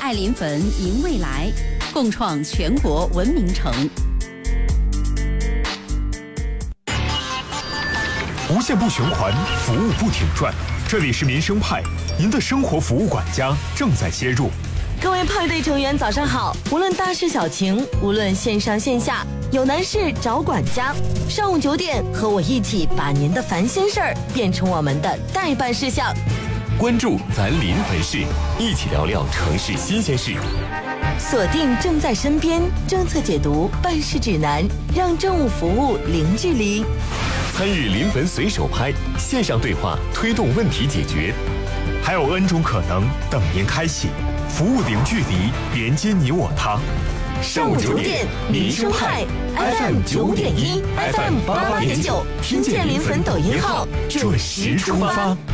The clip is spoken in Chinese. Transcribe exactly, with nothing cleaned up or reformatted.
爱临汾，迎未来，共创全国文明城。 无限不循环，服务不停转。这里是民生派，您的生活服务管家正在接入。 各位派对成员早上好，无论大事小情，无论线上线下，有难事找管家。上午九点，和我一起把您的烦心事儿变成我们的待办事项。 关注咱临汾市，一起聊聊城市新鲜事。 锁定正在身边政策解读办事指南，让政务服务零距离。 参与临汾随手拍线上对话，推动问题解决。 还有 N 种可能等您开启，服务零距离，连接你我他。 上午九点，民生派 F M 九点一 ，F M 八八点九，听见临汾抖音号，准时出发。